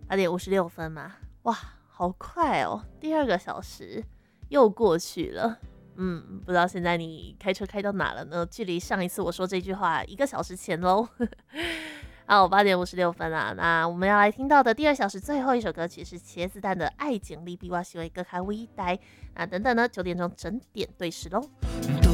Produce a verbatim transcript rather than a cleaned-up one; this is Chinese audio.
八点五十六分嘛，哇，好快哦！第二个小时又过去了。嗯，不知道现在你开车开到哪了呢？距离上一次我说这句话一个小时前喽。好，八点五十六分啊，那我们要来听到的第二小时最后一首歌曲是茄子蛋的《爱情里比我喜欢歌开微呆》。那等等呢，九点钟整点对时喽。